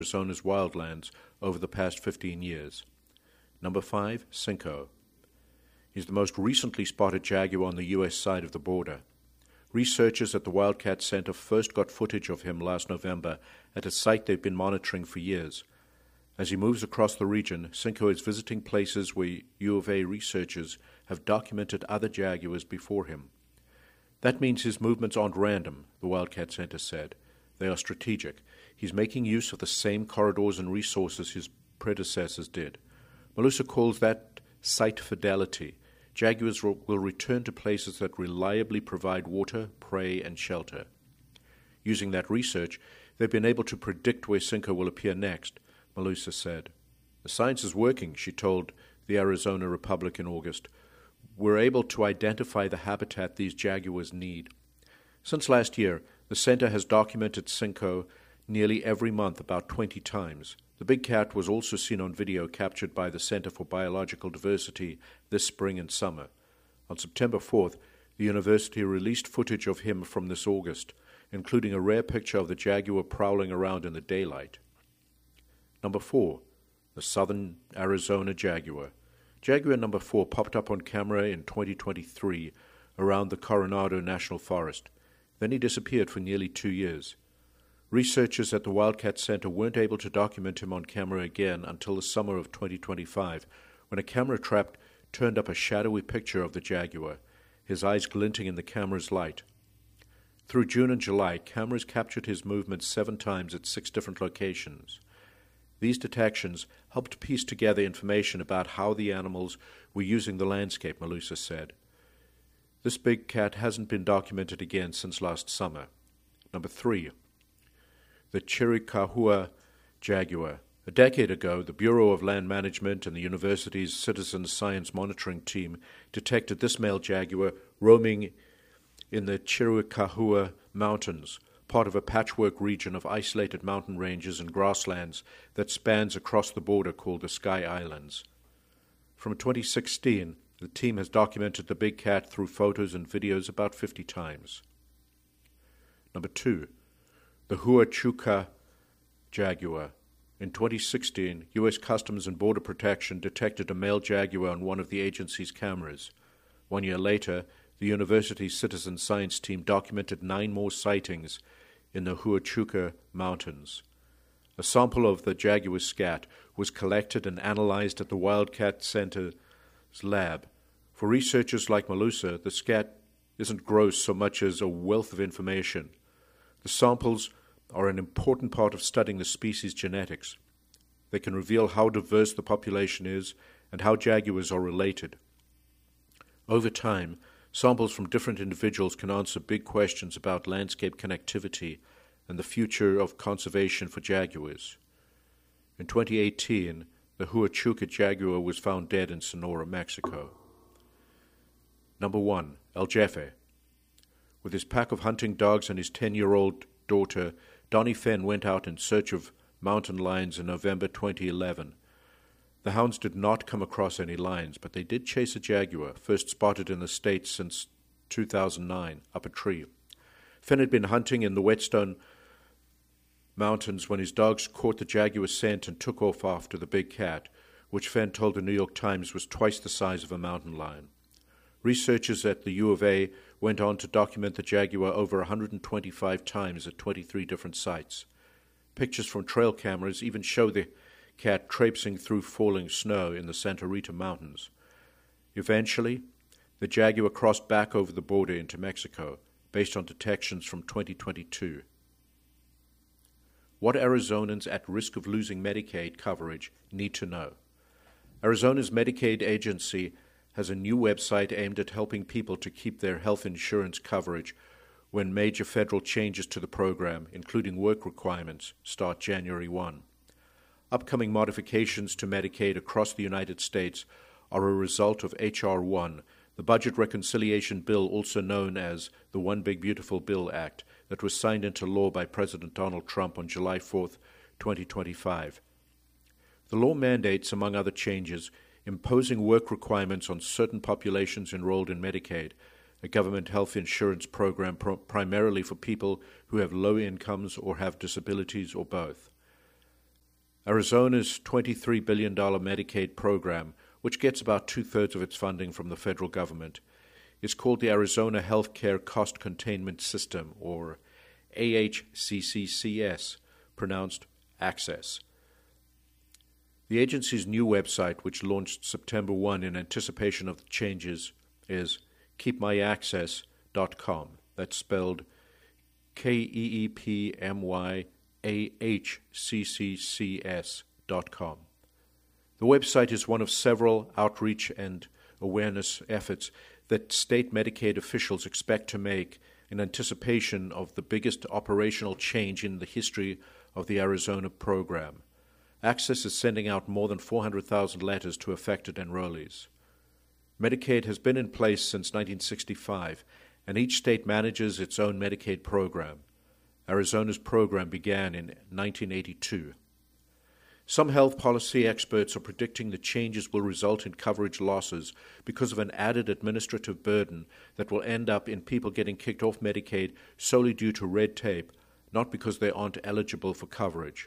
Arizona's wildlands over the past 15 years. Number 5, Cinco. He's the most recently spotted jaguar on the U.S. side of the border. Researchers at the Wildcat Center first got footage of him last November at a site they've been monitoring for years. As he moves across the region, Cinco is visiting places where U of A researchers have documented other jaguars before him. That means his movements aren't random, the Wildcat Center said. They are strategic. He's making use of the same corridors and resources his predecessors did. Malusa calls that site fidelity. Jaguars will return to places that reliably provide water, prey, and shelter. Using that research, they've been able to predict where Cinco will appear next, Malusa said. The science is working, she told the Arizona Republic in August. We're able to identify the habitat these jaguars need. Since last year, the center has documented Cinco nearly every month, about 20 times. The big cat was also seen on video captured by the Center for Biological Diversity this spring and summer. On September 4th, the university released footage of him from this August, including a rare picture of the jaguar prowling around in the daylight. Number 4, the southern Arizona jaguar. Jaguar number 4 popped up on camera in 2023 around the Coronado National Forest. Then he disappeared for nearly 2 years. Researchers at the Wildcat Center weren't able to document him on camera again until the summer of 2025, when a camera trap turned up a shadowy picture of the jaguar, his eyes glinting in the camera's light. Through June and July, cameras captured his movements 7 times at 6 different locations. These detections helped piece together information about how the animals were using the landscape, Malusa said. This big cat hasn't been documented again since last summer. Number 3, the Chiricahua jaguar. A decade ago, the Bureau of Land Management and the university's Citizen Science Monitoring Team detected this male jaguar roaming in the Chiricahua Mountains, part of a patchwork region of isolated mountain ranges and grasslands that spans across the border called the Sky Islands. From 2016, the team has documented the big cat through photos and videos about 50 times. Number 2, the Huachuca jaguar. In 2016, U.S. Customs and Border Protection detected a male jaguar on one of the agency's cameras. 1 year later, the university's citizen science team documented 9 more sightings in the Huachuca Mountains. A sample of the jaguar's scat was collected and analyzed at the Wildcat Center's lab. For researchers like Malusa, the scat isn't gross so much as a wealth of information. The samples are an important part of studying the species' genetics. They can reveal how diverse the population is and how jaguars are related. Over time, samples from different individuals can answer big questions about landscape connectivity and the future of conservation for jaguars. In 2018, the Huachuca jaguar was found dead in Sonora, Mexico. Number 1, El Jefe. With his pack of hunting dogs and his 10-year-old daughter, Donnie Fenn went out in search of mountain lions in November 2011. The hounds did not come across any lions, but they did chase a jaguar, first spotted in the States since 2009, up a tree. Fenn had been hunting in the Whetstone Mountains when his dogs caught the jaguar's scent and took off after the big cat, which Fenn told the New York Times was twice the size of a mountain lion. Researchers at the U of A went on to document the jaguar over 125 times at 23 different sites. Pictures from trail cameras even show the cat traipsing through falling snow in the Santa Rita Mountains. Eventually, the jaguar crossed back over the border into Mexico, based on detections from 2022. What Arizonans at risk of losing Medicaid coverage need to know. Arizona's Medicaid agency has a new website aimed at helping people to keep their health insurance coverage when major federal changes to the program, including work requirements, start January 1. Upcoming modifications to Medicaid across the United States are a result of H.R. 1, the Budget Reconciliation Bill, also known as the One Big Beautiful Bill Act, that was signed into law by President Donald Trump on July 4, 2025. The law mandates, among other changes, imposing work requirements on certain populations enrolled in Medicaid, a government health insurance program primarily for people who have low incomes or have disabilities or both. Arizona's $23 billion Medicaid program, which gets about two-thirds of its funding from the federal government, is called the Arizona Healthcare Cost Containment System, or AHCCCS, pronounced Access. The agency's new website, which launched September 1 in anticipation of the changes, is keepmyaccess.com. That's spelled KEEPMYAHCCCS.com. The website is one of several outreach and awareness efforts that state Medicaid officials expect to make in anticipation of the biggest operational change in the history of the Arizona program. Access is sending out more than 400,000 letters to affected enrollees. Medicaid has been in place since 1965, and each state manages its own Medicaid program. Arizona's program began in 1982. Some health policy experts are predicting the changes will result in coverage losses because of an added administrative burden that will end up in people getting kicked off Medicaid solely due to red tape, not because they aren't eligible for coverage.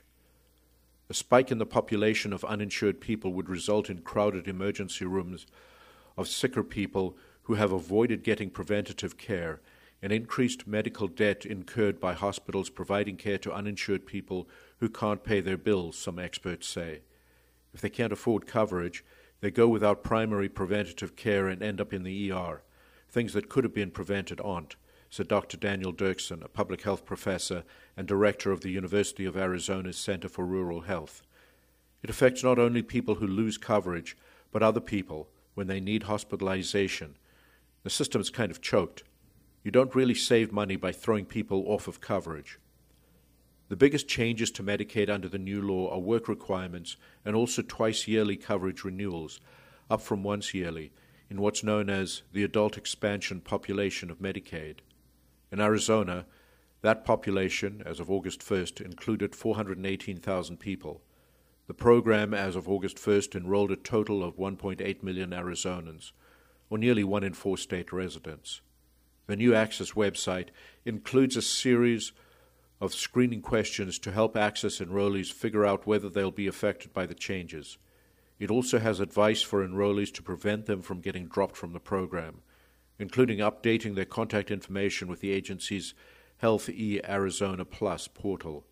A spike in the population of uninsured people would result in crowded emergency rooms of sicker people who have avoided getting preventative care, and increased medical debt incurred by hospitals providing care to uninsured people who can't pay their bills, some experts say. If they can't afford coverage, they go without primary preventative care and end up in the ER. Things that could have been prevented aren't, said Dr. Daniel Dirksen, a public health professor and director of the University of Arizona's Center for Rural Health. It affects not only people who lose coverage, but other people when they need hospitalization. The system is kind of choked. You don't really save money by throwing people off of coverage. The biggest changes to Medicaid under the new law are work requirements and also twice-yearly coverage renewals, up from once yearly, in what's known as the adult expansion population of Medicaid. In Arizona, that population, as of August 1st, included 418,000 people. The program, as of August 1st, enrolled a total of 1.8 million Arizonans, or nearly 1 in 4 state residents. The new Access website includes a series of screening questions to help Access enrollees figure out whether they'll be affected by the changes. It also has advice for enrollees to prevent them from getting dropped from the program, including updating their contact information with the agency's Health Arizona Plus portal.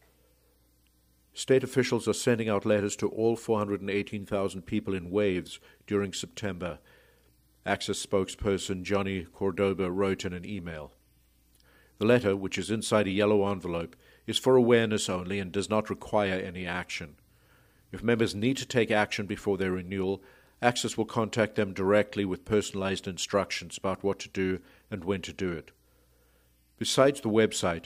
State officials are sending out letters to all 418,000 people in waves during September. Access spokesperson Johnny Cordoba wrote in an email. The letter, which is inside a yellow envelope, is for awareness only and does not require any action. If members need to take action before their renewal, Access will contact them directly with personalized instructions about what to do and when to do it. Besides the website,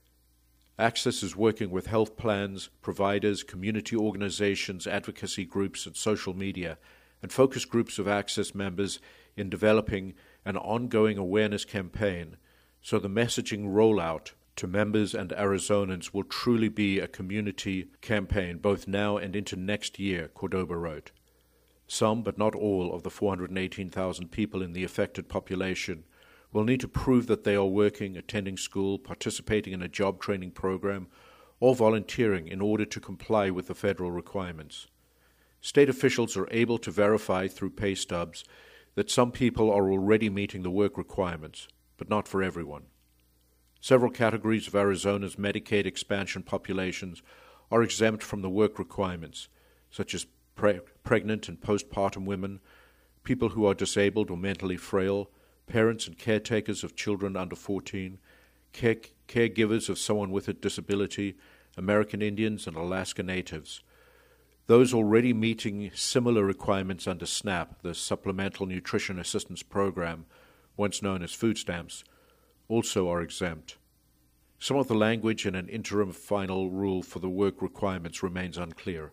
Access is working with health plans, providers, community organizations, advocacy groups, and social media, and focus groups of Access members in developing an ongoing awareness campaign so the messaging rollout to members and Arizonans will truly be a community campaign both now and into next year, Cordoba wrote. Some, but not all, of the 418,000 people in the affected population will need to prove that they are working, attending school, participating in a job training program, or volunteering in order to comply with the federal requirements. State officials are able to verify through pay stubs that some people are already meeting the work requirements, but not for everyone. Several categories of Arizona's Medicaid expansion populations are exempt from the work requirements, such as pregnant and postpartum women, people who are disabled or mentally frail, parents and caretakers of children under 14, caregivers of someone with a disability, American Indians and Alaska Natives. Those already meeting similar requirements under SNAP, the Supplemental Nutrition Assistance Program, once known as food stamps, also are exempt. Some of the language in an interim final rule for the work requirements remains unclear.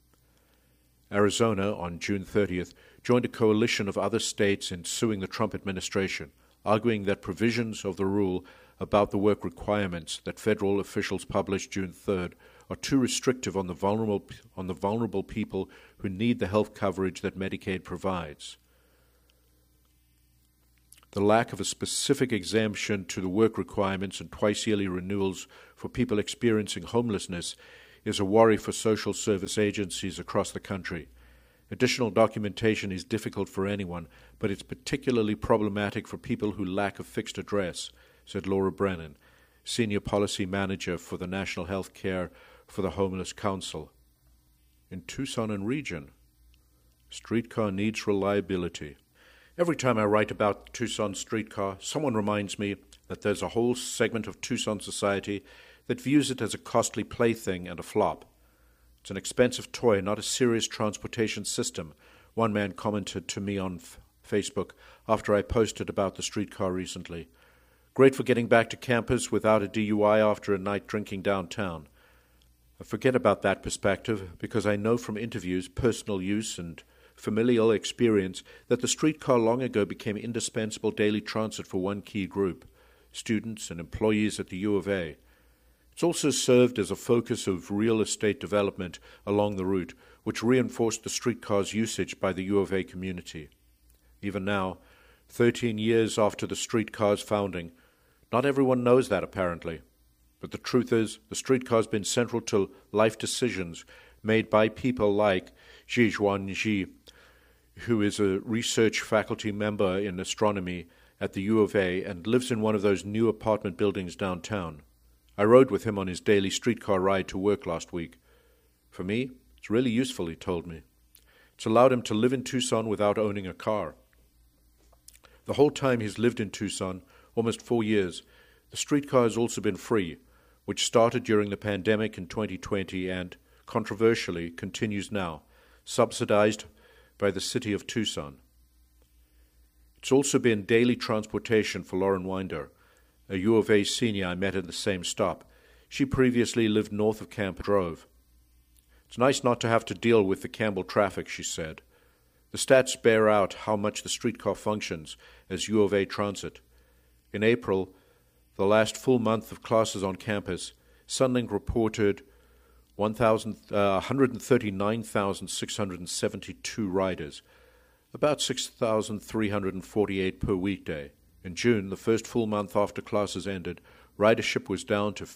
Arizona, on June 30th, joined a coalition of other states in suing the Trump administration, arguing that provisions of the rule about the work requirements that federal officials published June 3rd are too restrictive on the vulnerable people who need the health coverage that Medicaid provides. The lack of a specific exemption to the work requirements and twice-yearly renewals for people experiencing homelessness is a worry for social service agencies across the country. Additional documentation is difficult for anyone, but it's particularly problematic for people who lack a fixed address, said Laura Brennan, Senior Policy Manager for the National Health Care for the Homeless Council. In Tucson and region, streetcar needs reliability. Every time I write about Tucson streetcar, someone reminds me that there's a whole segment of Tucson society that views it as a costly plaything and a flop. It's an expensive toy, not a serious transportation system, one man commented to me on Facebook after I posted about the streetcar recently. Great for getting back to campus without a DUI after a night drinking downtown. I forget about that perspective because I know from interviews, personal use, and familial experience that the streetcar long ago became indispensable daily transit for one key group, students and employees at the U of A. It's also served as a focus of real estate development along the route, which reinforced the streetcar's usage by the U of A community. Even now, 13 years after the streetcar's founding, not everyone knows that apparently. But the truth is, the streetcar's been central to life decisions made by people like Zhizhuan Ji, who is a research faculty member in astronomy at the U of A and lives in one of those new apartment buildings downtown. I rode with him on his daily streetcar ride to work last week. For me, it's really useful, he told me. It's allowed him to live in Tucson without owning a car. The whole time he's lived in Tucson, almost 4 years, the streetcar has also been free, which started during the pandemic in 2020 and, controversially, continues now, subsidized by the city of Tucson. It's also been daily transportation for Lauren Winder, a U of A senior I met at the same stop. She previously lived north of Camp Drove. It's nice not to have to deal with the Campbell traffic, she said. The stats bear out how much the streetcar functions as U of A transit. In April, the last full month of classes on campus, Sunlink reported 139,672 riders, about 6,348 per weekday. In June, the first full month after classes ended, ridership was down to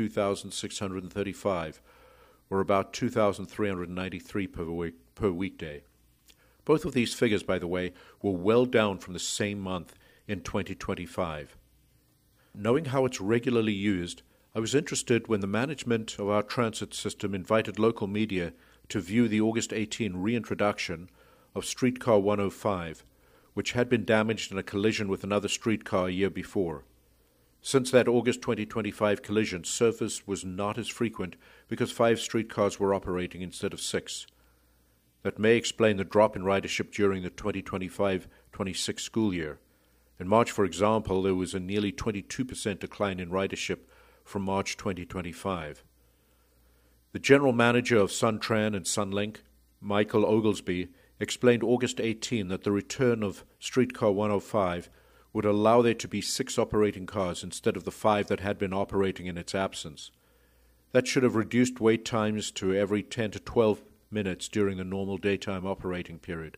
52,635, or about 2,393 per weekday. Both of these figures, by the way, were well down from the same month in 2025. Knowing how it's regularly used, I was interested when the management of our transit system invited local media to view the August 18 reintroduction of Streetcar 105, which had been damaged in a collision with another streetcar a year before. Since that August 2025 collision, service was not as frequent because 5 streetcars were operating instead of 6. That may explain the drop in ridership during the 2025-26 school year. In March, for example, there was a nearly 22% decline in ridership from March 2025. The general manager of SunTran and Sunlink, Michael Oglesby, explained August 18 that the return of Streetcar 105 would allow there to be 6 operating cars instead of the 5 that had been operating in its absence. That should have reduced wait times to every 10 to 12 minutes during the normal daytime operating period.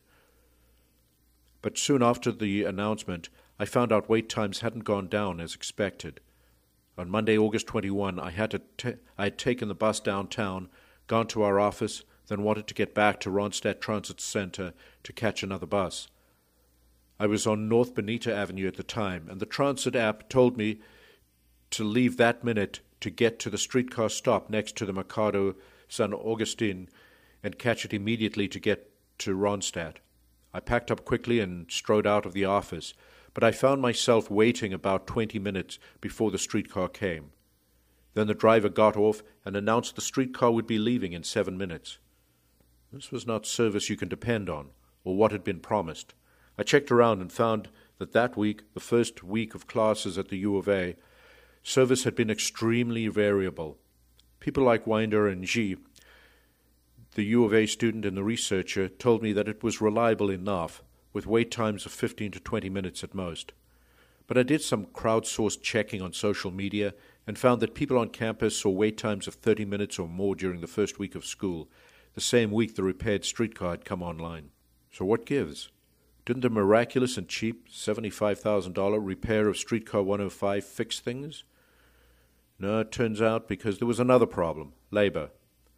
But soon after the announcement, I found out wait times hadn't gone down as expected. On Monday, August 21, I had taken the bus downtown, gone to our office, then wanted to get back to Ronstadt Transit Center to catch another bus. I was on North Bonita Avenue at the time, and the transit app told me to leave that minute to get to the streetcar stop next to the Mercado San Agustin and catch it immediately to get to Ronstadt. I packed up quickly and strode out of the office, but I found myself waiting about 20 minutes before the streetcar came. Then the driver got off and announced the streetcar would be leaving in 7 minutes. This was not service you can depend on, or what had been promised. I checked around and found that week, the first week of classes at the U of A, service had been extremely variable. People like Winder and Ji, the U of A student and the researcher, told me that it was reliable enough, with wait times of 15 to 20 minutes at most. But I did some crowdsourced checking on social media and found that people on campus saw wait times of 30 minutes or more during the first week of school, the same week the repaired streetcar had come online. So what gives? Didn't the miraculous and cheap $75,000 repair of Streetcar 105 fix things? No, it turns out because there was another problem, labor.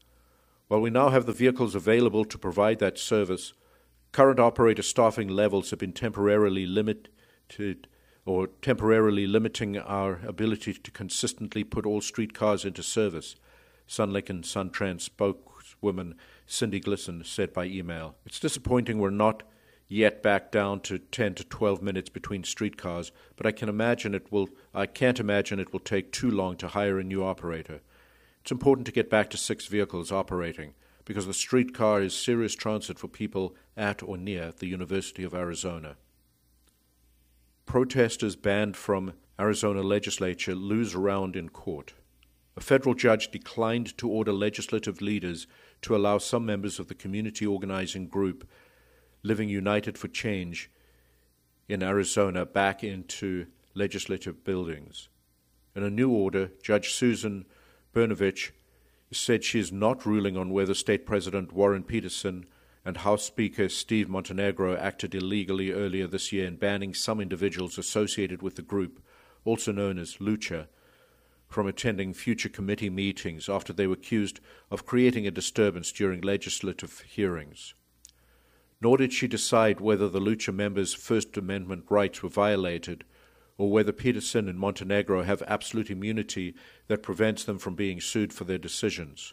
While we now have the vehicles available to provide that service, current operator staffing levels have been temporarily limiting our ability to consistently put all streetcars into service, Sunlick and Suntrans spokeswoman Cindy Glisson said by email. It's disappointing we're not yet back down to 10 to 12 minutes between streetcars, but I can't imagine it will take too long to hire a new operator. It's important to get back to 6 vehicles operating, because the streetcar is serious transit for people at or near the University of Arizona. Protesters banned from Arizona legislature lose round in court. A federal judge declined to order legislative leaders to allow some members of the community organizing group Living United for Change in Arizona back into legislative buildings. In a new order, Judge Susan Brnovich said she is not ruling on whether State President Warren Peterson and House Speaker Steve Montenegro acted illegally earlier this year in banning some individuals associated with the group, also known as Lucha, from attending future committee meetings after they were accused of creating a disturbance during legislative hearings. Nor did she decide whether the Lucha members' First Amendment rights were violated or whether Peterson and Montenegro have absolute immunity that prevents them from being sued for their decisions.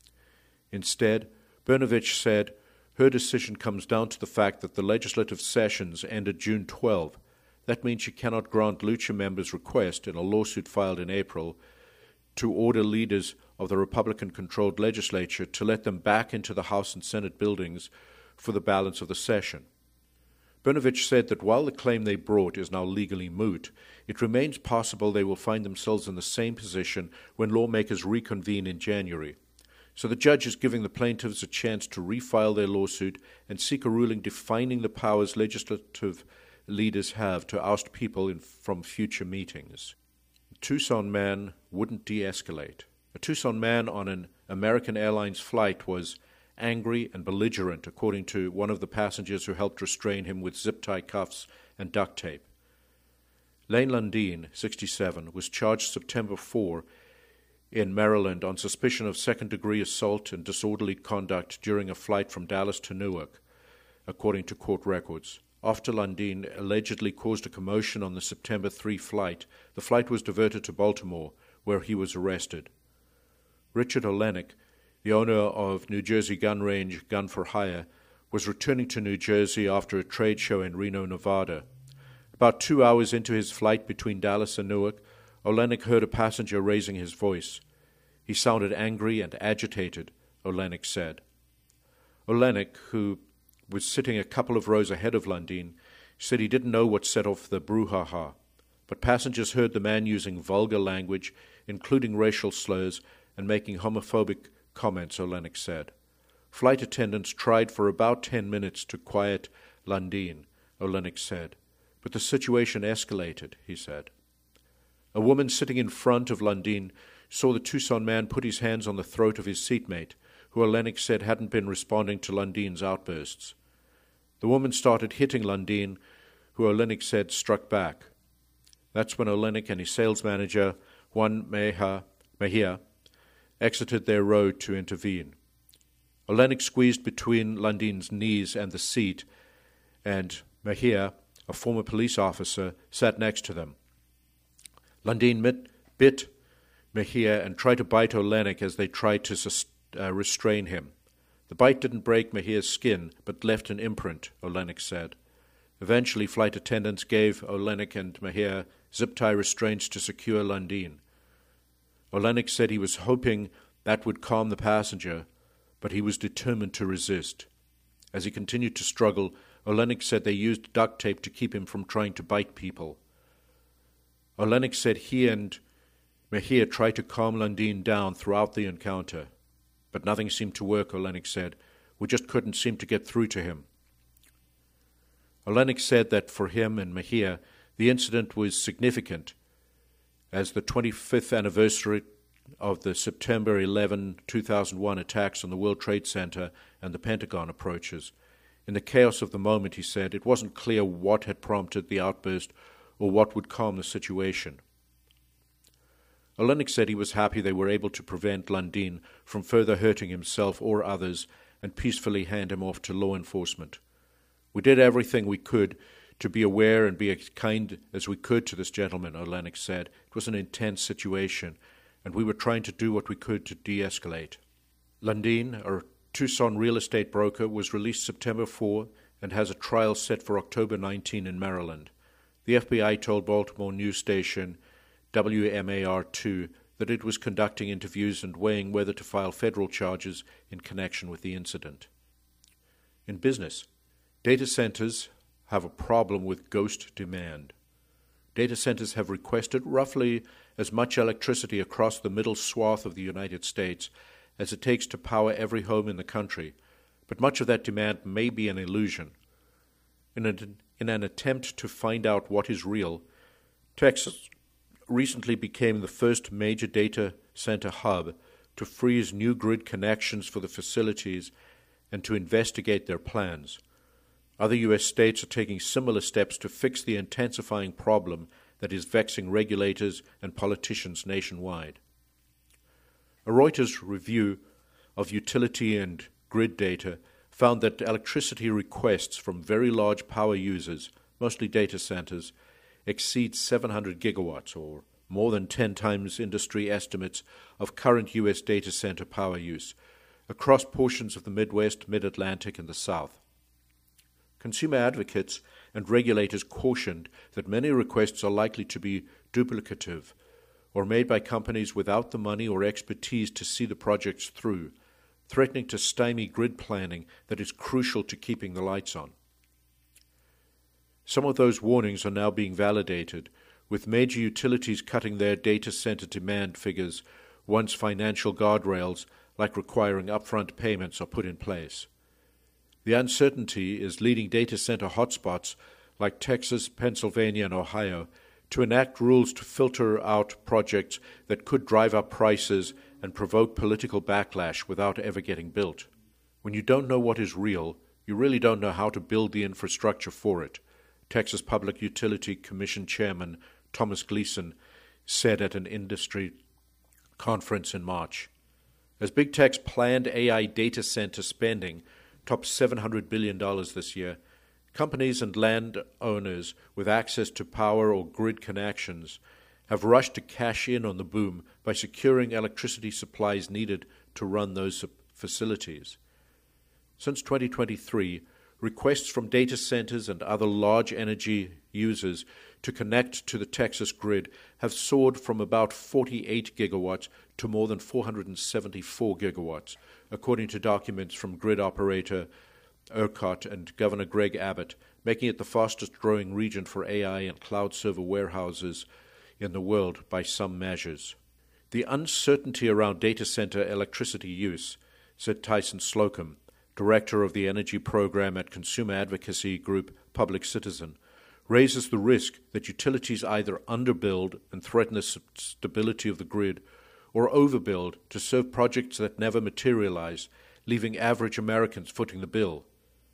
Instead, Brnovich said her decision comes down to the fact that the legislative sessions ended June 12. That means she cannot grant Lucha members' request in a lawsuit filed in April to order leaders of the Republican-controlled legislature to let them back into the House and Senate buildings for the balance of the session. Brnovich said that while the claim they brought is now legally moot, it remains possible they will find themselves in the same position when lawmakers reconvene in January. So the judge is giving the plaintiffs a chance to refile their lawsuit and seek a ruling defining the powers legislative leaders have to oust people from future meetings. A Tucson man wouldn't de-escalate. A Tucson man on an American Airlines flight was angry and belligerent, according to one of the passengers who helped restrain him with zip-tie cuffs and duct tape. Lane Lundeen, 67, was charged September 4 in Maryland on suspicion of second-degree assault and disorderly conduct during a flight from Dallas to Newark, according to court records. After Lundeen allegedly caused a commotion on the September 3 flight, the flight was diverted to Baltimore, where he was arrested. Richard Olenek, the owner of New Jersey gun range Gun for Hire, was returning to New Jersey after a trade show in Reno, Nevada. About 2 hours into his flight between Dallas and Newark, Olenek heard a passenger raising his voice. He sounded angry and agitated, Olenek said. Olenek, who was sitting a couple of rows ahead of Lundeen, said he didn't know what set off the brouhaha, but passengers heard the man using vulgar language, including racial slurs, and making homophobic comments, Olenek said. Flight attendants tried for about 10 minutes to quiet Lundeen, Olenek said, but the situation escalated, he said. A woman sitting in front of Lundeen saw the Tucson man put his hands on the throat of his seatmate, who Olenek said hadn't been responding to Lundeen's outbursts. The woman started hitting Lundeen, who Olenek said struck back. That's when Olenek and his sales manager, Juan Mejia, exited their road to intervene. Olenek squeezed between Lundeen's knees and the seat, and Mejia, a former police officer, sat next to them. Lundeen bit Mejia and tried to bite Olenek as they tried to restrain him. The bite didn't break Mejia's skin, but left an imprint, Olenek said. Eventually, flight attendants gave Olenek and Mejia zip-tie restraints to secure Lundeen. Olenek said he was hoping that would calm the passenger, but he was determined to resist. As he continued to struggle, Olenek said they used duct tape to keep him from trying to bite people. Olenek said he and Mejia tried to calm Lundeen down throughout the encounter, but nothing seemed to work, Olenek said. We just couldn't seem to get through to him. Olenek said that for him and Mejia, the incident was significant, as the 25th anniversary of the September 11, 2001 attacks on the World Trade Center and the Pentagon approaches. In the chaos of the moment, he said, it wasn't clear what had prompted the outburst or what would calm the situation. Olenek said he was happy they were able to prevent Lundin from further hurting himself or others and peacefully hand him off to law enforcement. We did everything we could to be aware and be as kind as we could to this gentleman, Olenek said. It was an intense situation, and we were trying to do what we could to de-escalate. Lundin, a Tucson real estate broker, was released September 4 and has a trial set for October 19 in Maryland. The FBI told Baltimore news station WMAR2 that it was conducting interviews and weighing whether to file federal charges in connection with the incident. In business, data centers have a problem with ghost demand. Data centers have requested roughly as much electricity across the middle swath of the United States as it takes to power every home in the country, but much of that demand may be an illusion. In an attempt to find out what is real, Texas recently became the first major data center hub to freeze new grid connections for the facilities and to investigate their plans. Other U.S. states are taking similar steps to fix the intensifying problem that is vexing regulators and politicians nationwide. A Reuters review of utility and grid data found that electricity requests from very large power users, mostly data centers, exceed 700 gigawatts, or more than 10 times industry estimates of current U.S. data center power use, across portions of the Midwest, Mid-Atlantic, and the South. Consumer advocates and regulators cautioned that many requests are likely to be duplicative or made by companies without the money or expertise to see the projects through, threatening to stymie grid planning that is crucial to keeping the lights on. Some of those warnings are now being validated, with major utilities cutting their data center demand figures once financial guardrails like requiring upfront payments are put in place. The uncertainty is leading data center hotspots like Texas, Pennsylvania, and Ohio to enact rules to filter out projects that could drive up prices and provoke political backlash without ever getting built. When you don't know what is real, you really don't know how to build the infrastructure for it, Texas Public Utility Commission Chairman Thomas Gleason said at an industry conference in March. As Big Tech's planned AI data center spending topped $700 billion this year, companies and landowners with access to power or grid connections have rushed to cash in on the boom by securing electricity supplies needed to run those facilities. Since 2023, requests from data centers and other large energy users to connect to the Texas grid have soared from about 48 gigawatts to more than 474 gigawatts, according to documents from grid operator ERCOT and Governor Greg Abbott, making it the fastest-growing region for AI and cloud server warehouses in the world by some measures. The uncertainty around data center electricity use, said Tyson Slocum, director of the energy program at consumer advocacy group Public Citizen, raises the risk that utilities either underbuild and threaten the stability of the grid or overbuild to serve projects that never materialize, leaving average Americans footing the bill.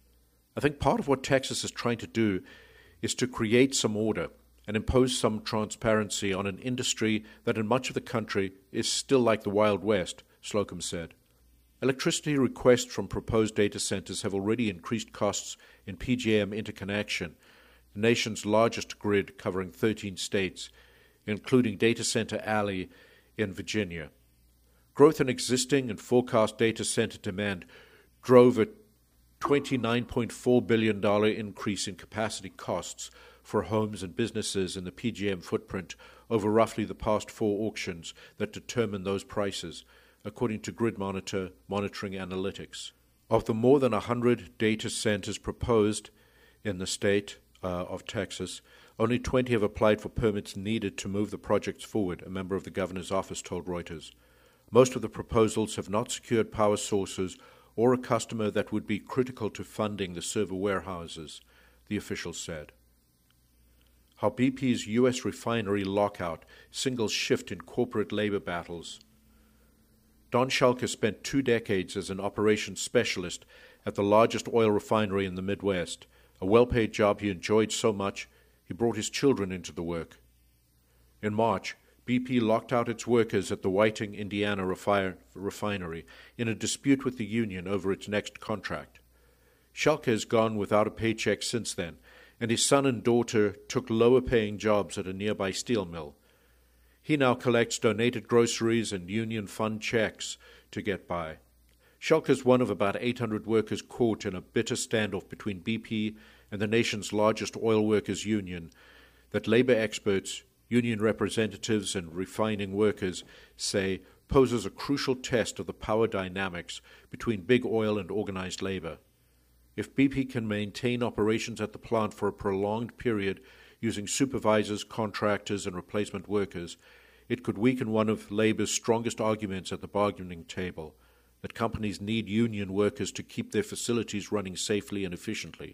I think part of what Texas is trying to do is to create some order and impose some transparency on an industry that in much of the country is still like the Wild West, Slocum said. Electricity requests from proposed data centers have already increased costs in PJM interconnection, the nation's largest grid covering 13 states, including Data Center Alley in Virginia. Growth in existing and forecast data center demand drove a $29.4 billion increase in capacity costs for homes and businesses in the PJM footprint over roughly the past 4 auctions that determine those prices, according to Grid Monitor Monitoring Analytics. Of the more than 100 data centers proposed in the state of Texas, only 20 have applied for permits needed to move the projects forward, a member of the governor's office told Reuters. Most of the proposals have not secured power sources or a customer that would be critical to funding the server warehouses, the official said. How BP's U.S. refinery lockout signals shift in corporate labor battles. Don Schalke spent 2 decades as an operations specialist at the largest oil refinery in the Midwest, a well-paid job he enjoyed so much he brought his children into the work. In March, BP locked out its workers at the Whiting, Indiana refinery in a dispute with the union over its next contract. Schalke has gone without a paycheck since then, and his son and daughter took lower-paying jobs at a nearby steel mill. He now collects donated groceries and union fund checks to get by. Schalke is one of about 800 workers caught in a bitter standoff between BP and the nation's largest oil workers union that labor experts, union representatives, and refining workers say poses a crucial test of the power dynamics between big oil and organized labor. If BP can maintain operations at the plant for a prolonged period using supervisors, contractors, and replacement workers, it could weaken one of labor's strongest arguments at the bargaining table, that companies need union workers to keep their facilities running safely and efficiently.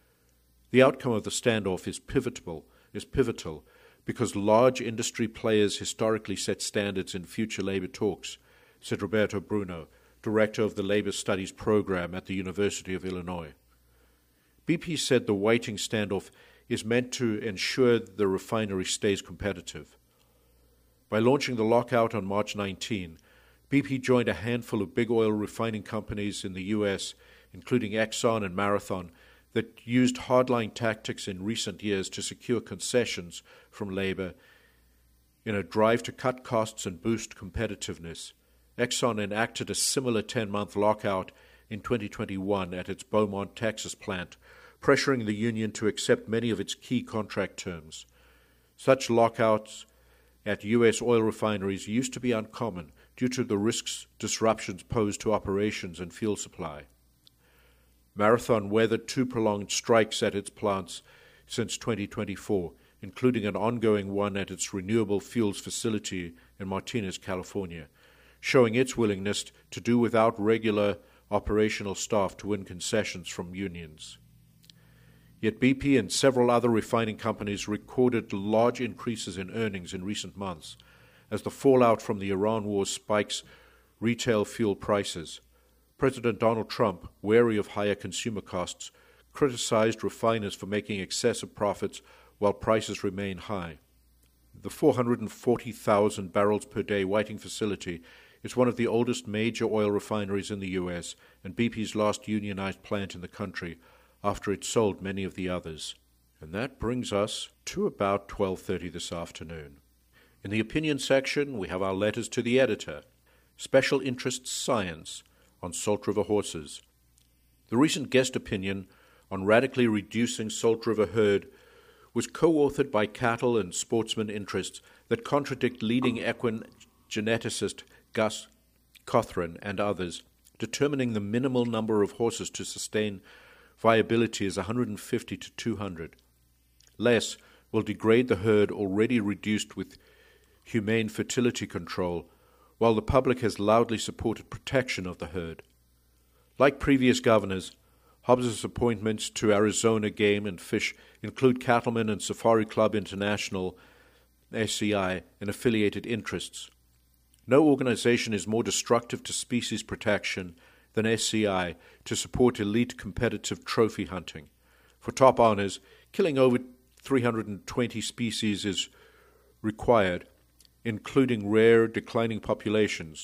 The outcome of the standoff is pivotal because large industry players historically set standards in future labor talks, said Roberto Bruno, director of the Labor Studies program at the University of Illinois. BP said the Whiting standoff is meant to ensure the refinery stays competitive. By launching the lockout on March 19, BP joined a handful of big oil refining companies in the U.S., including Exxon and Marathon, that used hardline tactics in recent years to secure concessions from labor in a drive to cut costs and boost competitiveness. Exxon enacted a similar 10-month lockout in 2021 at its Beaumont, Texas plant, pressuring the union to accept many of its key contract terms. Such lockouts at U.S. oil refineries used to be uncommon due to the risks disruptions posed to operations and fuel supply. Marathon weathered 2 prolonged strikes at its plants since 2024, including an ongoing one at its renewable fuels facility in Martinez, California, showing its willingness to do without regular operational staff to win concessions from unions. Yet BP and several other refining companies recorded large increases in earnings in recent months as the fallout from the Iran war spikes retail fuel prices. President Donald Trump, wary of higher consumer costs, criticized refiners for making excessive profits while prices remain high. The 440,000 barrels per day Whiting facility is one of the oldest major oil refineries in the U.S. and BP's last unionized plant in the country after it sold many of the others. And that brings us to about 12:30 this afternoon. In the opinion section, we have our letters to the editor. Special Interest Science on Salt River horses. The recent guest opinion on radically reducing Salt River herd was co-authored by cattle and sportsman interests that contradict leading equine geneticist Gus Cothran and others, determining the minimal number of horses to sustain viability is 150 to 200. Less will degrade the herd already reduced with humane fertility control, while the public has loudly supported protection of the herd. Like previous governors, Hobbs's appointments to Arizona Game and Fish include Cattlemen and Safari Club International, SCI, and affiliated interests. No organization is more destructive to species protection than SCI to support elite competitive trophy hunting. For top honors, killing over 320 species is required, including rare declining populations,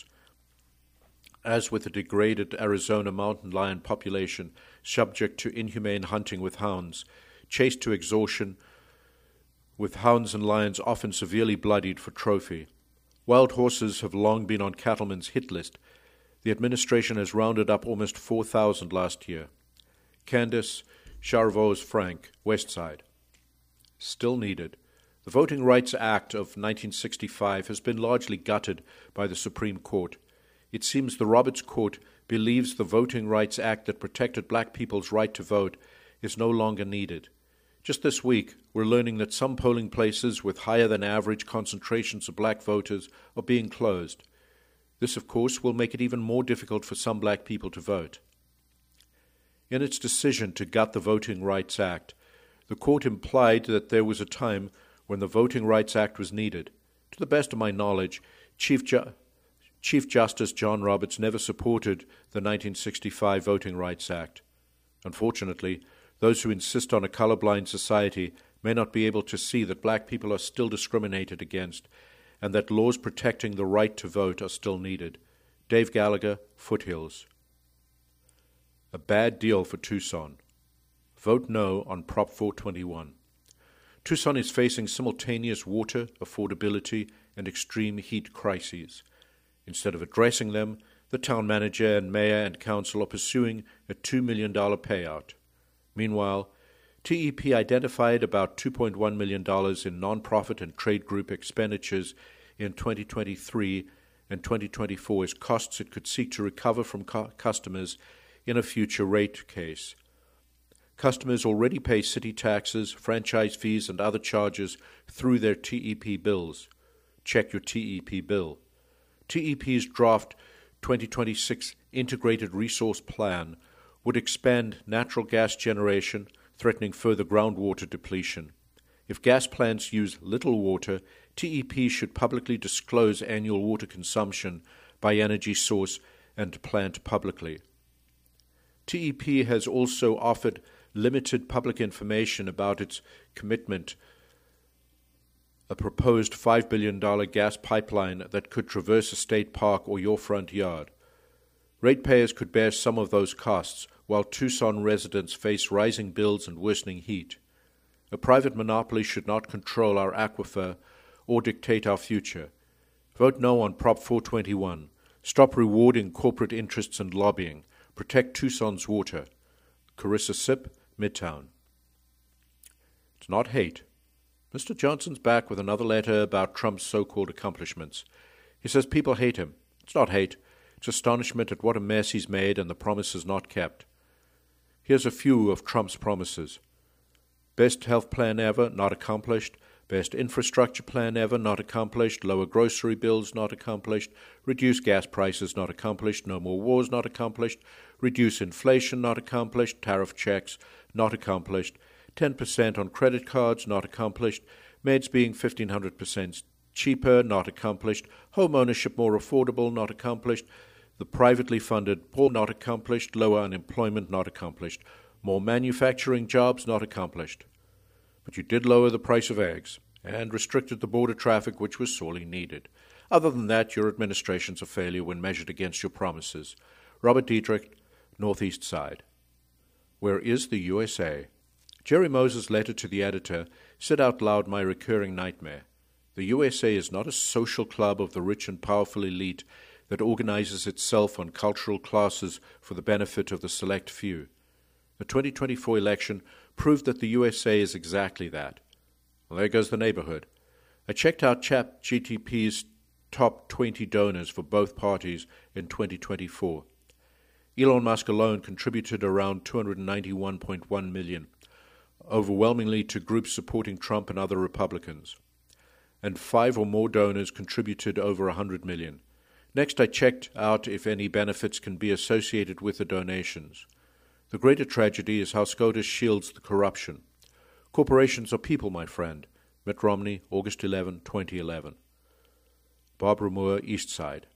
as with the degraded Arizona mountain lion population subject to inhumane hunting with hounds, chased to exhaustion, with hounds and lions often severely bloodied for trophy. Wild horses have long been on cattlemen's hit list. The administration has rounded up almost 4,000 last year. Candace Charvaux-Frank, Westside. Still needed. The Voting Rights Act of 1965 has been largely gutted by the Supreme Court. It seems the Roberts Court believes the Voting Rights Act that protected black people's right to vote is no longer needed. Just this week, we're learning that some polling places with higher-than-average concentrations of black voters are being closed. This, of course, will make it even more difficult for some black people to vote. In its decision to gut the Voting Rights Act, the court implied that there was a time when the Voting Rights Act was needed. To the best of my knowledge, Chief Justice John Roberts never supported the 1965 Voting Rights Act. Unfortunately, those who insist on a colorblind society may not be able to see that black people are still discriminated against and that laws protecting the right to vote are still needed. Dave Gallagher, Foothills. A bad deal for Tucson. Vote no on Prop 421. Tucson is facing simultaneous water, affordability, and extreme heat crises. Instead of addressing them, the town manager and mayor and council are pursuing a $2 million payout. Meanwhile, TEP identified about $2.1 million in nonprofit and trade group expenditures in 2023 and 2024 as costs it could seek to recover from customers in a future rate case. Customers already pay city taxes, franchise fees, and other charges through their TEP bills. Check your TEP bill. TEP's draft 2026 Integrated Resource Plan would expand natural gas generation, threatening further groundwater depletion. If gas plants use little water, TEP should publicly disclose annual water consumption by energy source and plant publicly. TEP has also offered limited public information about its commitment, a proposed $5 billion gas pipeline that could traverse a state park or your front yard. Ratepayers could bear some of those costs, while Tucson residents face rising bills and worsening heat. A private monopoly should not control our aquifer or dictate our future. Vote no on Prop 421. Stop rewarding corporate interests and lobbying. Protect Tucson's water. Carissa Sipp, Midtown. It's not hate. Mr. Johnson's back with another letter about Trump's so-called accomplishments. He says people hate him. It's not hate. It's astonishment at what a mess he's made and the promises not kept. Here's a few of Trump's promises. Best health plan ever, not accomplished. Best infrastructure plan ever, not accomplished. Lower grocery bills, not accomplished. Reduce gas prices, not accomplished. No more wars, not accomplished. Reduce inflation, not accomplished. Tariff checks, not accomplished. 10% on credit cards, not accomplished. Meds being 1,500% cheaper, not accomplished. Home ownership more affordable, not accomplished. The privately funded poor, not accomplished. Lower unemployment, not accomplished. More manufacturing jobs, not accomplished. But you did lower the price of eggs and restricted the border traffic, which was sorely needed. Other than that, your administration's a failure when measured against your promises. Robert Diedrich, Northeast Side. Where is the USA? Jerry Moses' letter to the editor said out loud my recurring nightmare. The USA is not a social club of the rich and powerful elite that organizes itself on cultural classes for the benefit of the select few. The 2024 election proved that the USA is exactly that. Well, there goes the neighborhood. I checked out ChatGPT's top 20 donors for both parties in 2024. Elon Musk alone contributed around $291.1 million, overwhelmingly to groups supporting Trump and other Republicans. And 5 or more donors contributed over $100 million. Next, I checked out if any benefits can be associated with the donations. The greater tragedy is how SCOTUS shields the corruption. Corporations are people, my friend. Mitt Romney, August 11, 2011. Barbara Moore, East Side.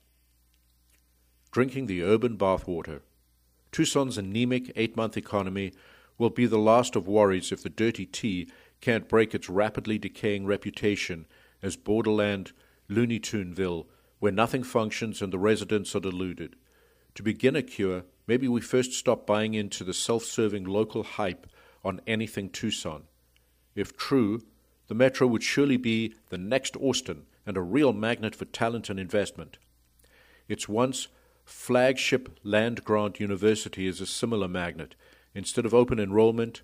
Drinking the urban bathwater. Tucson's anemic 8-month economy will be the last of worries if the dirty tea can't break its rapidly decaying reputation as borderland Looney Tuneville, where nothing functions and the residents are deluded. To begin a cure, maybe we first stop buying into the self-serving local hype on anything Tucson. If true, the metro would surely be the next Austin and a real magnet for talent and investment. Its once flagship land-grant university is a similar magnet. Instead of open enrollment,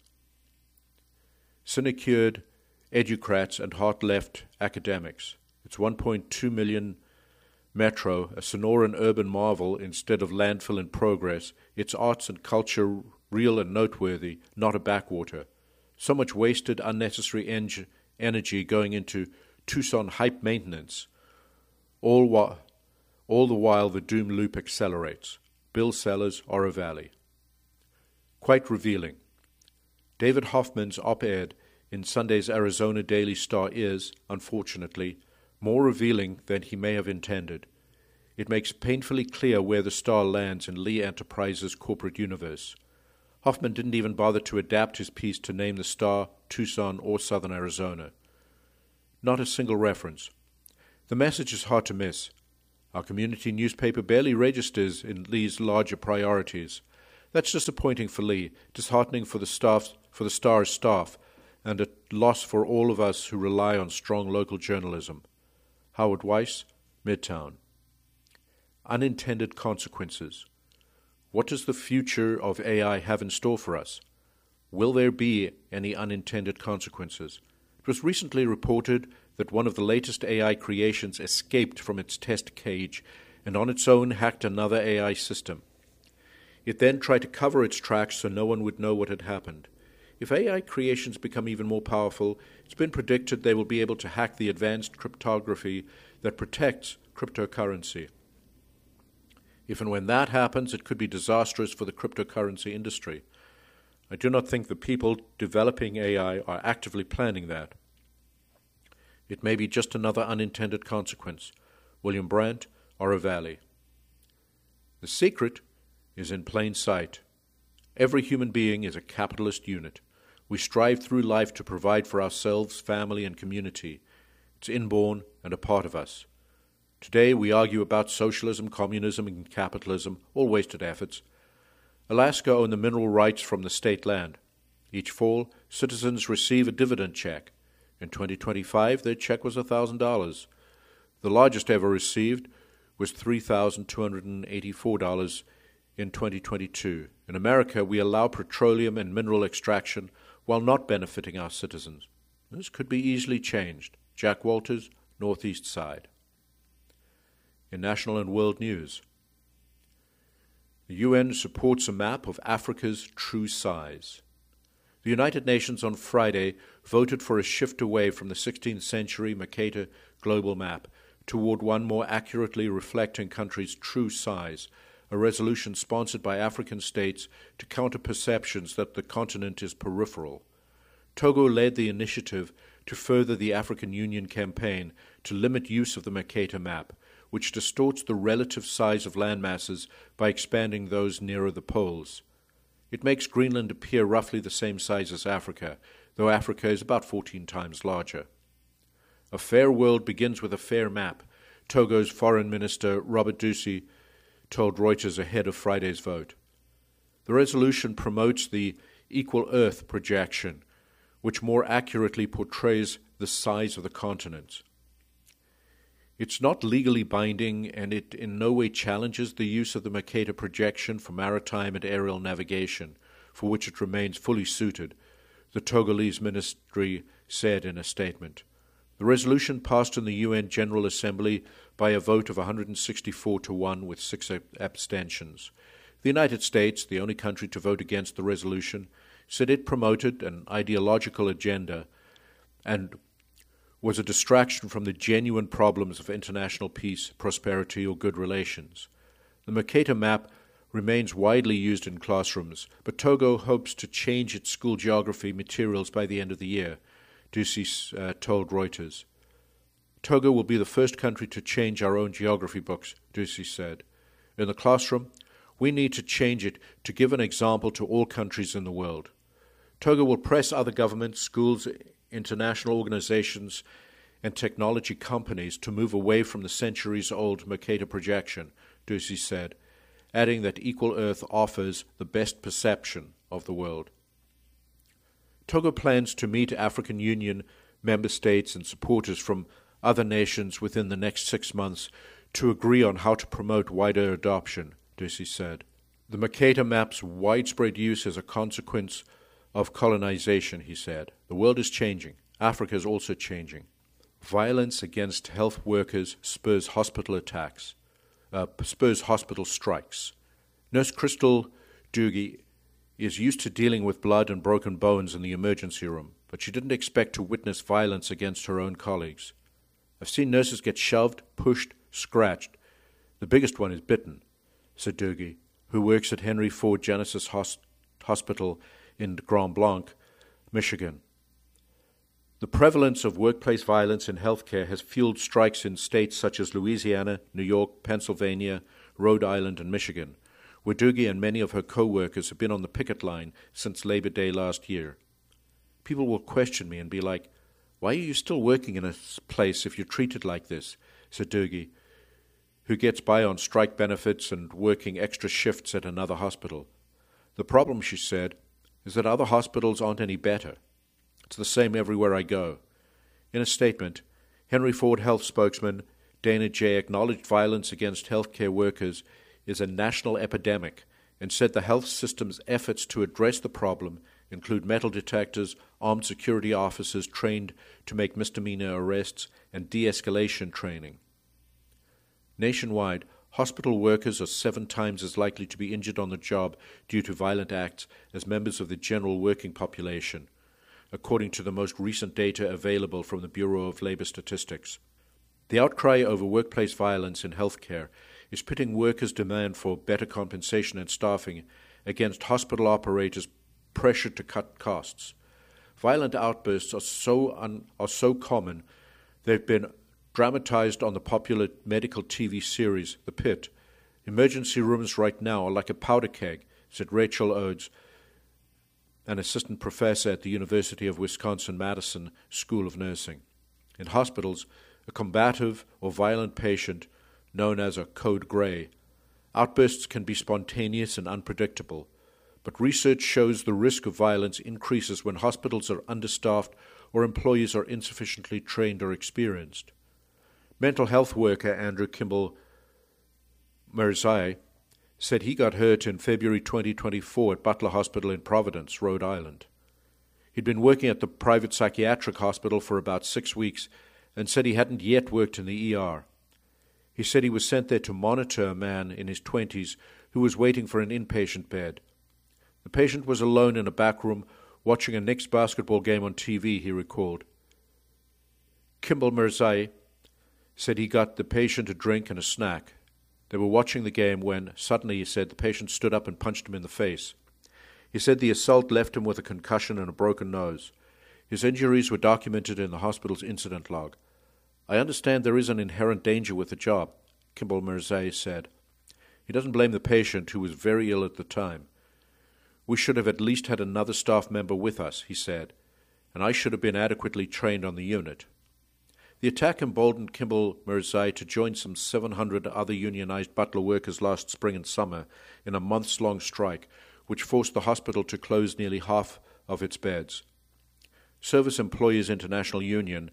sinecure educrats and heart-left academics. Its 1.2 million metro, a Sonoran urban marvel instead of landfill in progress, its arts and culture real and noteworthy, not a backwater. So much wasted, unnecessary energy going into Tucson hype maintenance, all the while the doom loop accelerates. Bill Sellers, Oro Valley. Quite revealing. David Hoffman's op-ed in Sunday's Arizona Daily Star is, unfortunately, more revealing than he may have intended. It makes painfully clear where the Star lands in Lee Enterprises' corporate universe. Hoffman didn't even bother to adapt his piece to name the Star, Tucson, or Southern Arizona. Not a single reference. The message is hard to miss. Our community newspaper barely registers in Lee's larger priorities. That's disappointing for Lee, disheartening for the Star's staff, and a loss for all of us who rely on strong local journalism. Howard Weiss, Midtown. Unintended consequences. What does the future of AI have in store for us? Will there be any unintended consequences? It was recently reported that one of the latest AI creations escaped from its test cage and on its own hacked another AI system. It then tried to cover its tracks so no one would know what had happened. If AI creations become even more powerful, it's been predicted they will be able to hack the advanced cryptography that protects cryptocurrency. If and when that happens, it could be disastrous for the cryptocurrency industry. I do not think the people developing AI are actively planning that. It may be just another unintended consequence. William Brandt, Oro Valley. The secret is in plain sight. Every human being is a capitalist unit. We strive through life to provide for ourselves, family, and community. It's inborn and a part of us. Today we argue about socialism, communism, and capitalism, all wasted efforts. Alaska owned the mineral rights from the state land. Each fall, citizens receive a dividend check. In 2025, their check was $1,000. The largest ever received was $3,284 in 2022. In America, we allow petroleum and mineral extraction while not benefiting our citizens. This could be easily changed. Jack Walters, Northeast Side. In national and world news, the UN supports a map of Africa's true size. The United Nations on Friday voted for a shift away from the 16th century Mercator global map toward one more accurately reflecting countries' true size, a resolution sponsored by African states to counter perceptions that the continent is peripheral. Togo led the initiative to further the African Union campaign to limit use of the Mercator map, which distorts the relative size of landmasses by expanding those nearer the poles. It makes Greenland appear roughly the same size as Africa, though Africa is about 14 times larger. A fair world begins with a fair map, Togo's Foreign Minister Robert Dussey told Reuters ahead of Friday's vote. The resolution promotes the equal Earth projection, which more accurately portrays the size of the continents. It's not legally binding, and it in no way challenges the use of the Mercator projection for maritime and aerial navigation, for which it remains fully suited, the Togolese ministry said in a statement. The resolution passed in the UN General Assembly by a vote of 164-1 with 6 abstentions. The United States, the only country to vote against the resolution, said it promoted an ideological agenda and was a distraction from the genuine problems of international peace, prosperity, or good relations. The Mercator map remains widely used in classrooms, but Togo hopes to change its school geography materials by the end of the year, Dussey told Reuters. Togo will be the first country to change our own geography books, Dussey said. In the classroom, we need to change it to give an example to all countries in the world. Togo will press other governments, schools, international organizations, and technology companies to move away from the centuries-old Mercator projection, Dussey said, adding that Equal Earth offers the best perception of the world. Togo plans to meet African Union member states and supporters from other nations within the next 6 months to agree on how to promote wider adoption, Dussey said. The Mercator map's widespread use is a consequence of colonization, he said. The world is changing. Africa is also changing. Violence against health workers spurs hospital strikes. Nurse Crystal Doogie is used to dealing with blood and broken bones in the emergency room, but she didn't expect to witness violence against her own colleagues. I've seen nurses get shoved, pushed, scratched. The biggest one is bitten, said Doogie, who works at Henry Ford Genesis Hospital in Grand Blanc, Michigan. The prevalence of workplace violence in healthcare has fueled strikes in states such as Louisiana, New York, Pennsylvania, Rhode Island, and Michigan, where Doogie and many of her co-workers have been on the picket line since Labor Day last year. People will question me and be like, why are you still working in a place if you're treated like this? said Durgi, who gets by on strike benefits and working extra shifts at another hospital. The problem, she said, is that other hospitals aren't any better. It's the same everywhere I go. In a statement, Henry Ford Health spokesman Dana Jay acknowledged violence against healthcare workers is a national epidemic and said the health system's efforts to address the problem include metal detectors, armed security officers trained to make misdemeanor arrests, and de-escalation training. Nationwide, hospital workers are 7 times as likely to be injured on the job due to violent acts as members of the general working population, according to the most recent data available from the Bureau of Labor Statistics. The outcry over workplace violence in healthcare is pitting workers' demand for better compensation and staffing against hospital operators' pressure to cut costs. Violent outbursts are so common they've been dramatized on the popular medical TV series The Pit. Emergency rooms right now are like a powder keg, said Rachel Oates, an assistant professor at the University of Wisconsin-Madison School of Nursing. In hospitals, a combative or violent patient, known as a code gray, outbursts can be spontaneous and unpredictable, but research shows the risk of violence increases when hospitals are understaffed or employees are insufficiently trained or experienced. Mental health worker Andrew Kimball Mirzai said he got hurt in February 2024 at Butler Hospital in Providence, Rhode Island. He'd been working at the private psychiatric hospital for about 6 weeks and said he hadn't yet worked in the ER. He said he was sent there to monitor a man in his 20s who was waiting for an inpatient bed. The patient was alone in a back room watching a Knicks basketball game on TV, he recalled. Kimball Mirzai said he got the patient a drink and a snack. They were watching the game when, suddenly, he said, the patient stood up and punched him in the face. He said the assault left him with a concussion and a broken nose. His injuries were documented in the hospital's incident log. I understand there is an inherent danger with the job, Kimball Mirzai said. He doesn't blame the patient, who was very ill at the time. We should have at least had another staff member with us, he said, and I should have been adequately trained on the unit. The attack emboldened Kimball Mirzai to join some 700 other unionized Butler workers last spring and summer in a months-long strike, which forced the hospital to close nearly half of its beds. Service Employees International Union,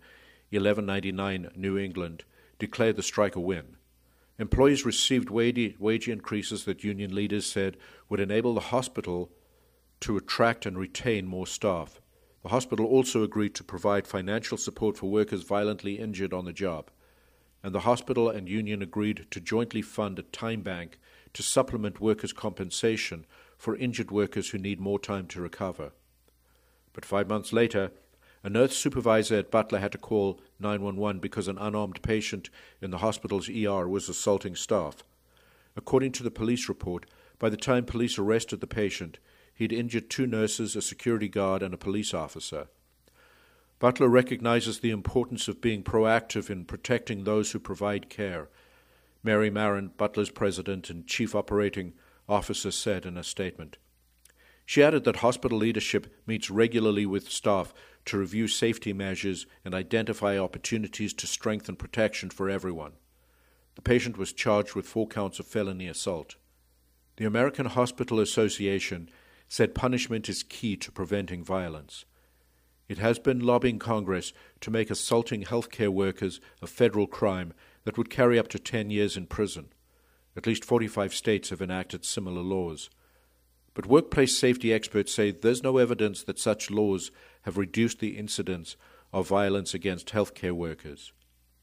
1199 New England, declared the strike a win. Employees received wage increases that union leaders said would enable the hospital to attract and retain more staff. The hospital also agreed to provide financial support for workers violently injured on the job, and the hospital and union agreed to jointly fund a time bank to supplement workers' compensation for injured workers who need more time to recover. But 5 months later, a nurse supervisor at Butler had to call 911 because an unarmed patient in the hospital's ER was assaulting staff. According to the police report, by the time police arrested the patient, he'd injured 2 nurses, a security guard, and a police officer. Butler recognizes the importance of being proactive in protecting those who provide care, Mary Marin, Butler's president and chief operating officer, said in a statement. She added that hospital leadership meets regularly with staff to review safety measures and identify opportunities to strengthen protection for everyone. The patient was charged with 4 counts of felony assault. The American Hospital Association said punishment is key to preventing violence. It has been lobbying Congress to make assaulting healthcare workers a federal crime that would carry up to 10 years in prison. At least 45 states have enacted similar laws. But workplace safety experts say there's no evidence that such laws have reduced the incidence of violence against healthcare workers.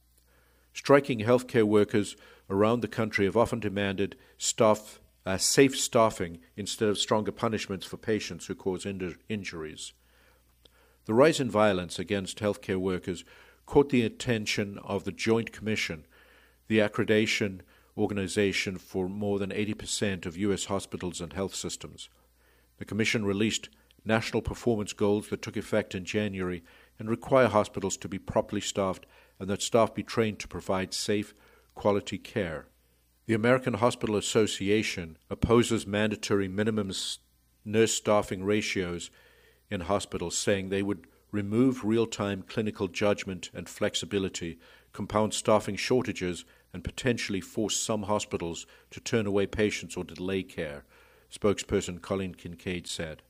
Striking healthcare workers around the country have often demanded safe staffing instead of stronger punishments for patients who cause injuries. The rise in violence against healthcare workers caught the attention of the Joint Commission, the accreditation organization for more than 80% of U.S. hospitals and health systems. The Commission released national performance goals that took effect in January and require hospitals to be properly staffed and that staff be trained to provide safe, quality care. The American Hospital Association opposes mandatory minimum nurse staffing ratios in hospitals, saying they would remove real-time clinical judgment and flexibility compound staffing shortages, and potentially force some hospitals to turn away patients or delay care, spokesperson Colin Kincaid said.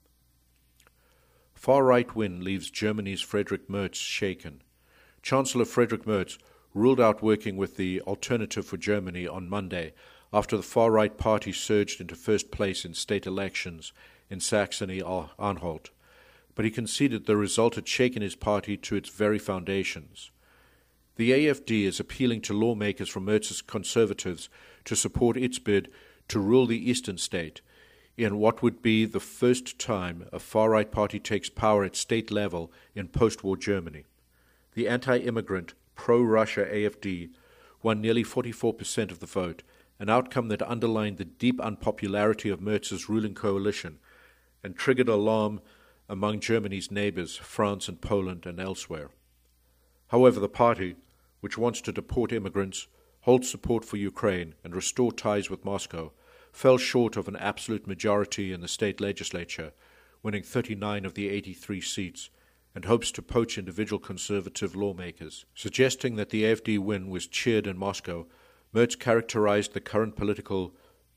Far-right win leaves Germany's Friedrich Merz shaken. Chancellor Friedrich Merz ruled out working with the Alternative for Germany on Monday after the far-right party surged into first place in state elections in Saxony-Anhalt, but he conceded the result had shaken his party to its very foundations. The AfD is appealing to lawmakers from Merz's Conservatives to support its bid to rule the eastern state in what would be the first time a far-right party takes power at state level in post-war Germany. The anti-immigrant, pro-Russia AfD won nearly 44% of the vote, an outcome that underlined the deep unpopularity of Merz's ruling coalition and triggered alarm among Germany's neighbors, France and Poland and elsewhere. However, the party, which wants to deport immigrants, hold support for Ukraine and restore ties with Moscow, fell short of an absolute majority in the state legislature, winning 39 of the 83 seats, and hopes to poach individual conservative lawmakers. Suggesting that the AfD win was cheered in Moscow, Merz characterized the current political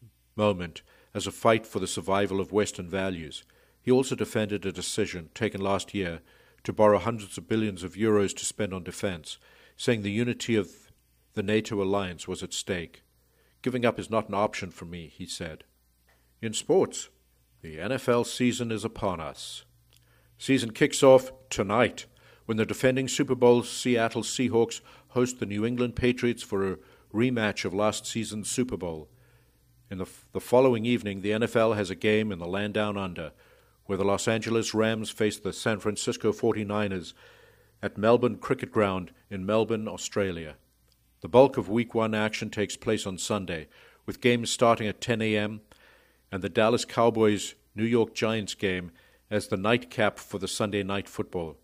moment as a fight for the survival of Western values. He also defended a decision taken last year to borrow hundreds of billions of euros to spend on defense, saying the unity of the NATO alliance was at stake. Giving up is not an option for me, he said. In sports, the NFL season is upon us. Season kicks off tonight when the defending Super Bowl Seattle Seahawks host the New England Patriots for a rematch of last season's Super Bowl. In the following evening, the NFL has a game in the land down under, where the Los Angeles Rams face the San Francisco 49ers at Melbourne Cricket Ground in Melbourne, Australia. The bulk of Week 1 action takes place on Sunday, with games starting at 10 a.m. and the Dallas Cowboys-New York Giants game as the nightcap for the Sunday night football.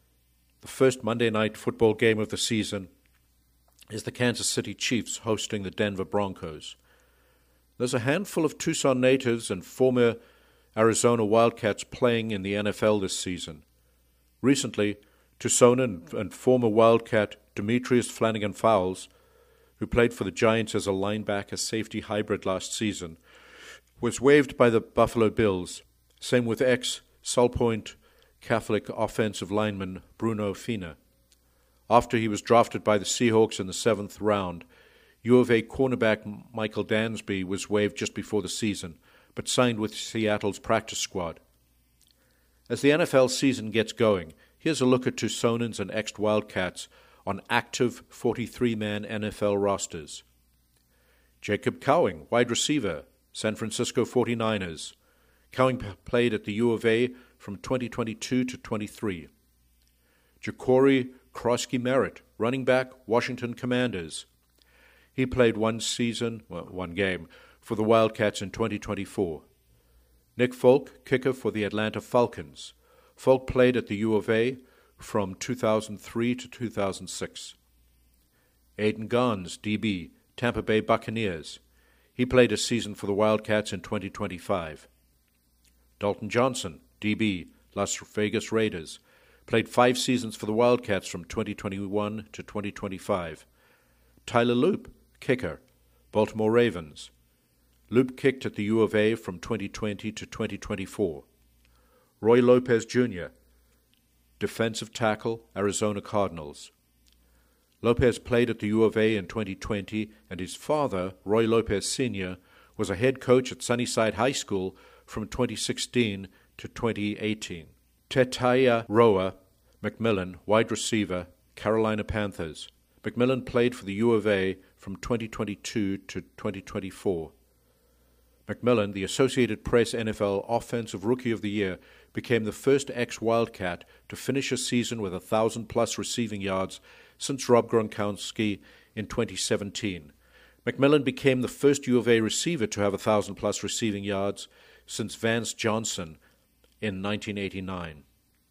The first Monday night football game of the season is the Kansas City Chiefs hosting the Denver Broncos. There's a handful of Tucson natives and former Arizona Wildcats playing in the NFL this season. Recently, Tucson and former Wildcat Demetrius Flanagan Fowles, who played for the Giants as a linebacker-safety hybrid last season, was waived by the Buffalo Bills. Same with ex-Salpointe Catholic offensive lineman Bruno Fina. After he was drafted by the Seahawks in the 7th round, U of A cornerback Michael Dansby was waived just before the season, but signed with Seattle's practice squad. As the NFL season gets going, here's a look at Tucsonans and ex-Wildcats on active 43-man NFL rosters. Jacob Cowing, wide receiver, San Francisco 49ers. Cowing played at the U of A from 2022 to 23. Ja'Cory Krosky Merritt, running back, Washington Commanders. He played one game, for the Wildcats in 2024. Nick Folk, kicker for the Atlanta Falcons. Folk played at the U of A from 2003 to 2006. Aiden Gans, DB, Tampa Bay Buccaneers. He played a season for the Wildcats in 2025. Dalton Johnson, DB, Las Vegas Raiders. Played 5 seasons for the Wildcats from 2021 to 2025. Tyler Loop, kicker, Baltimore Ravens. Loop kicked at the U of A from 2020 to 2024. Roy Lopez Jr., defensive tackle, Arizona Cardinals. Lopez played at the U of A in 2020, and his father, Roy Lopez Sr., was a head coach at Sunnyside High School from 2016 to 2018. Tetaiya Roa McMillan, wide receiver, Carolina Panthers. McMillan played for the U of A from 2022 to 2024. McMillan, the Associated Press NFL Offensive Rookie of the Year, became the first ex-Wildcat to finish a season with 1,000-plus receiving yards since Rob Gronkowski in 2017. McMillan became the first U of A receiver to have 1,000-plus receiving yards since Vance Johnson in 1989.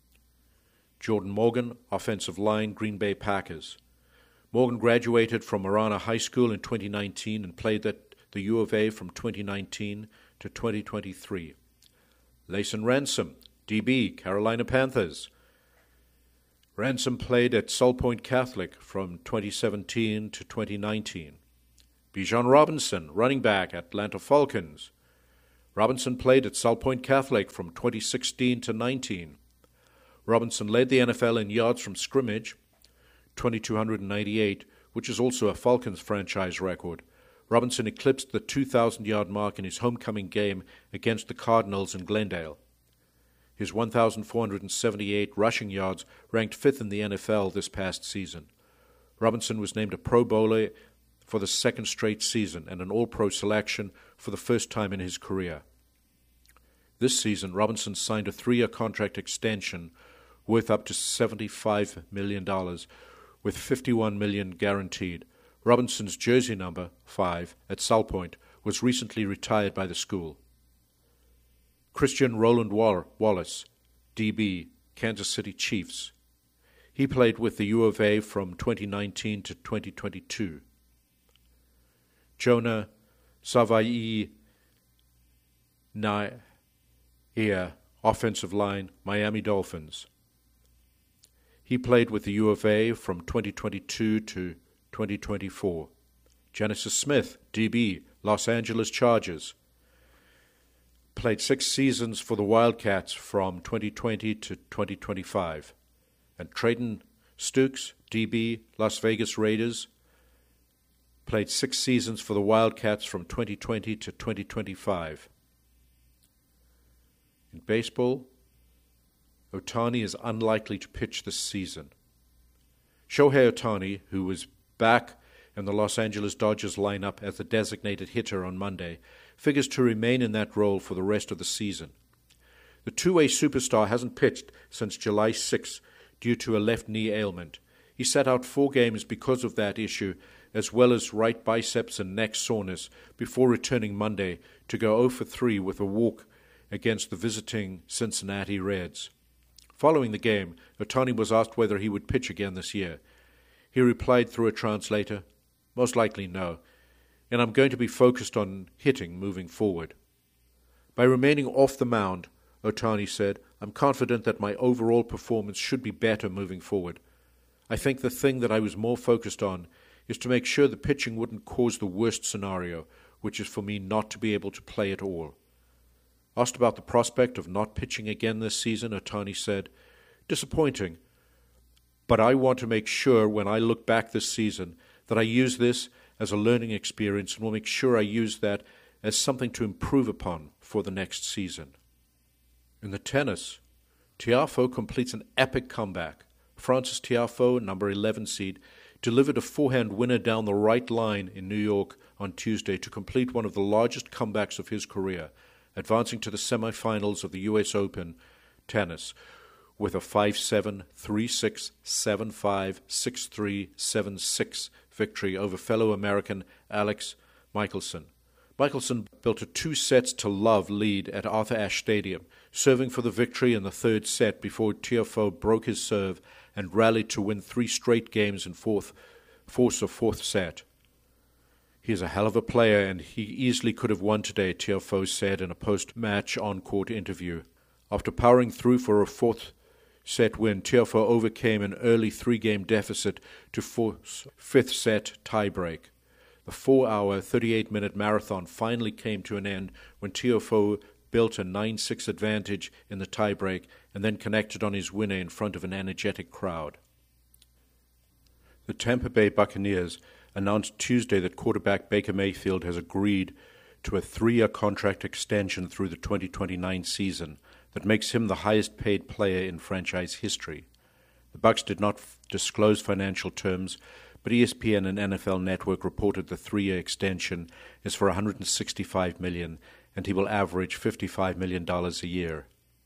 Jordan Morgan, offensive line, Green Bay Packers. Morgan graduated from Marana High School in 2019 and played at the U of A from 2019 to 2023. Layson Ransom, DB, Carolina Panthers. Ransom played at Sol Point Catholic from 2017 to 2019. Bijan Robinson, running back at Atlanta Falcons. Robinson played at Sol Point Catholic from 2016 to 19. Robinson led the NFL in yards from scrimmage, 2,298, which is also a Falcons franchise record. Robinson eclipsed the 2,000-yard mark in his homecoming game against the Cardinals in Glendale. His 1,478 rushing yards ranked fifth in the NFL this past season. Robinson was named a Pro Bowler for the second straight season and an All-Pro selection for the first time in his career. This season, Robinson signed a 3-year contract extension worth up to $75 million, with $51 million guaranteed. Robinson's jersey number, 5, at Sol Point, was recently retired by the school. Christian Roland Wallace, DB, Kansas City Chiefs. He played with the U of A from 2019 to 2022. Jonah Savai'i Naia, offensive line, Miami Dolphins. He played with the U of A from 2022 to 2024. Genesis Smith, DB, Los Angeles Chargers. Played 6 seasons for the Wildcats from 2020 to 2025. And Trayton Stukes, DB, Las Vegas Raiders. Played 6 seasons for the Wildcats from 2020 to 2025. In baseball, Ohtani is unlikely to pitch this season. Shohei Ohtani, who was back in the Los Angeles Dodgers lineup as the designated hitter on Monday, figures to remain in that role for the rest of the season. The two-way superstar hasn't pitched since July 6 due to a left knee ailment. He sat out 4 games because of that issue, as well as right biceps and neck soreness, before returning Monday to go 0 for 3 with a walk against the visiting Cincinnati Reds. Following the game, Ohtani was asked whether he would pitch again this year. He replied through a translator, "Most likely no, and I'm going to be focused on hitting moving forward." By remaining off the mound, Ohtani said, "I'm confident that my overall performance should be better moving forward. I think the thing that I was more focused on is to make sure the pitching wouldn't cause the worst scenario, which is for me not to be able to play at all." Asked about the prospect of not pitching again this season, Ohtani said, "Disappointing, but I want to make sure when I look back this season that I use this as a learning experience and will make sure I use that as something to improve upon for the next season." In the tennis, Tiafoe completes an epic comeback. Frances Tiafoe, number 11 seed, delivered a forehand winner down the right line in New York on Tuesday to complete one of the largest comebacks of his career, advancing to the semifinals of the U.S. Open tennis with a 5-7, 3-6, 7-5, 6-3, 7-6 victory over fellow American Alex Michelsen. Michelsen built a 2-sets-to-love lead at Arthur Ashe Stadium, serving for the victory in the third set before Tiafoe broke his serve and rallied to win 3 straight games in force of fourth set. "He is a hell of a player, and he easily could have won today," Tiafoe said in a post-match on-court interview. After powering through for a fourth-set win, Tiafoe overcame an early 3-game deficit to force fifth-set tiebreak. The 4-hour, 38-minute marathon finally came to an end when Tiafoe built a 9-6 advantage in the tiebreak and then connected on his winner in front of an energetic crowd. The Tampa Bay Buccaneers announced Tuesday that quarterback Baker Mayfield has agreed to a 3-year contract extension through the 2029 season that makes him the highest-paid player in franchise history. The Bucs did not disclose financial terms, but ESPN and NFL Network reported the 3-year extension is for $165 million, and he will average $55 million a year.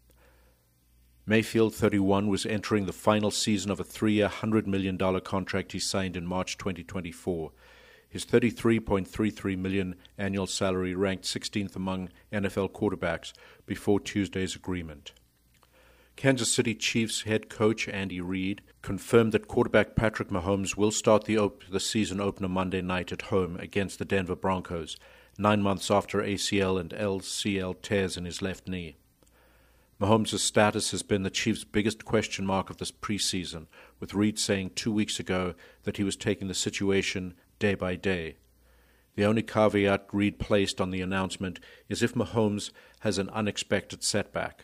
Mayfield, 31, was entering the final season of a 3-year, $100 million contract he signed in March 2024. His $33.33 million annual salary ranked 16th among NFL quarterbacks before Tuesday's agreement. Kansas City Chiefs head coach Andy Reid confirmed that quarterback Patrick Mahomes will start the season opener Monday night at home against the Denver Broncos, 9 months after ACL and LCL tears in his left knee. Mahomes' status has been the Chiefs' biggest question mark of this preseason, with Reid saying 2 weeks ago that he was taking the situation day by day. The only caveat Reid placed on the announcement is if Mahomes has an unexpected setback.